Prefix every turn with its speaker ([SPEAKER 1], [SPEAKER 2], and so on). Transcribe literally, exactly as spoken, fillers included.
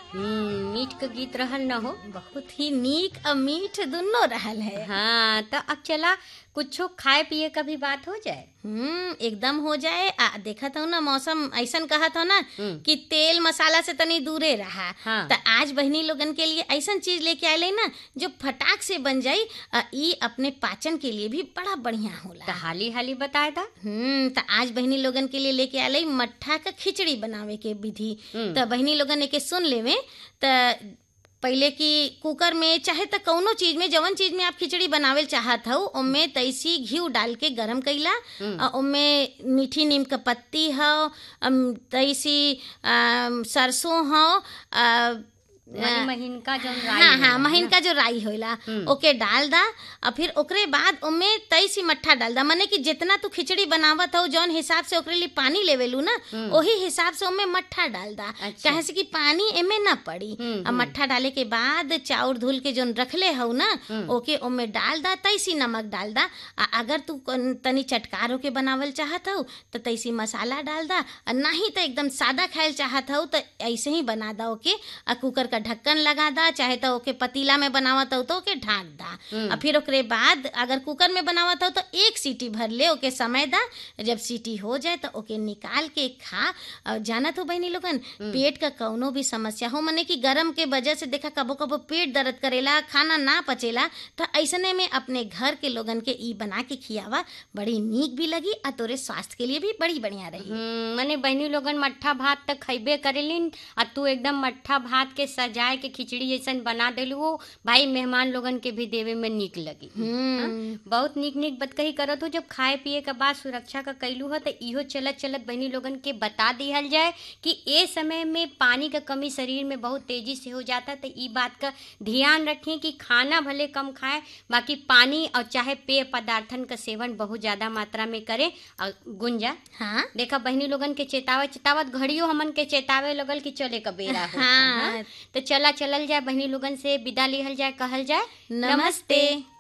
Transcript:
[SPEAKER 1] हम्म मीठ के गीत रहल न हो।
[SPEAKER 2] बहुत ही नीक और मीठ दोनों रहल है।
[SPEAKER 1] हाँ तो अब चला कुछो खाए पिए का भी बात हो जाए।
[SPEAKER 2] हम्म एकदम हो जाए। आ, देखा था ना मौसम ऐसन कहा था ना
[SPEAKER 1] हम्म।
[SPEAKER 2] कि तेल मसाला से तनी दूरे रहा।
[SPEAKER 1] हाँ।
[SPEAKER 2] तो आज बहनी लोगन के लिए ऐसन चीज लेके आए ना जो फटाक से बन जाई। आ, ई अपने पाचन के लिए भी बड़ा बढ़िया होला।
[SPEAKER 1] तो हाली हाली बताए था।
[SPEAKER 2] हम्म तो आज बहनी लोगन के लिए लेके आले मट्ठा का खिचड़ी बनावे के विधि।
[SPEAKER 1] हम्म।
[SPEAKER 2] तो बहनी लोगन एके सुन लेवे। तो पहले कि कुकर में चाहे तो कौनो चीज में जवन चीज में आप खिचड़ी बनावे चाहत हो ओमे तैसी घी डाल के गरम कैला।
[SPEAKER 1] हम्म।
[SPEAKER 2] और ओमे मीठी नीम का पत्ती हो, अम, तैसी अम, सरसों हो, अ,
[SPEAKER 1] माने महीन का जो राई
[SPEAKER 2] हाँ हाँ
[SPEAKER 1] होला,
[SPEAKER 2] महीन
[SPEAKER 1] है
[SPEAKER 2] का जो राई होला
[SPEAKER 1] हम्म।
[SPEAKER 2] ओके डाल दा। और फिर ओकरे बाद ओमे तई सी मट्ठा डाल दा। माने कि जितना तू खिचड़ी बनावत हो जौन हिसाब से ओकरे लिए पानी लेवेलू ना
[SPEAKER 1] हम्म।
[SPEAKER 2] वही हिसाब से ओमे मट्ठा डाल दा।
[SPEAKER 1] अच्छा।
[SPEAKER 2] कहे से कि पानी एमे ना पड़ी।
[SPEAKER 1] हम्म,
[SPEAKER 2] और
[SPEAKER 1] हम्म।
[SPEAKER 2] मट्ठा डाले के बाद चाउर धुल के जोन रखले हो ना
[SPEAKER 1] हम्म।
[SPEAKER 2] ओके ओमे डाल दा। तैसी नमक डाल दा। आ अगर तू कन- तनी चटकार होके बनावल चाहत हो तो तैसी मसाला डाल दा। और नहीं तो एकदम सादा खायल चाहत हो तो ऐसे ही बना दा ओके। आ कुकर का ढक्कन लगा दा। चाहे तो ओके पतीला में बनावत हो तो ओके ढाक दा।
[SPEAKER 1] हम्म।
[SPEAKER 2] और फिर ओकरे बाद अगर कुकर में बनावत हो तो एक सीटी भर ले ओके समय दा। जब सीटी हो जाए तो ओके निकाल के खा। और जानत हो बहनी लोगन पेट का कौनो भी समस्या हो माने कि गरम के वजह से देखा कबो कबो पेट दर्द करेला खाना ना पचेला तो ऐसने में अपने घर के लोगन के ई बना के खियावा बड़ी नीक भी लगी और तोरे स्वास्थ्य के लिए भी बड़ी बढ़िया रही।
[SPEAKER 1] हम्म, माने बहनी लोगन मट्ठा भात तक खइबे करेलिन आ तू एकदम मट्ठा भात के सजाए के खिचड़ी ऐसन बना देलू हो भाई मेहमान लोगन के भी देवे में नीक लगी।
[SPEAKER 2] हम्म
[SPEAKER 1] बहुत नीक नीक बतकही करत हो। जब खाए पिए का बात सुरक्षा का कैलू हो तो इहो चलत चलत बहनी लोगन के बता दिहल जाए कि ए समय में पानी का कमी शरीर में बहुत तेजी से हो जाता। तो ई बात का ध्यान रखें कि खाना भले कम खाएं बाकी पानी और चाहे पेय पदार्थन का सेवन बहुत ज्यादा मात्रा में करें। और गुंजा
[SPEAKER 2] हाँ
[SPEAKER 1] देखा बहनी लोगन के चेतावत चेतावत घड़ियों हमन के चेतावे लगल कि चले का बेरा हो।
[SPEAKER 2] हाँ।
[SPEAKER 1] तो चला चलल जाए बहनी लोगन से विदा लिहल जाए कहल जाए
[SPEAKER 2] नमस्ते।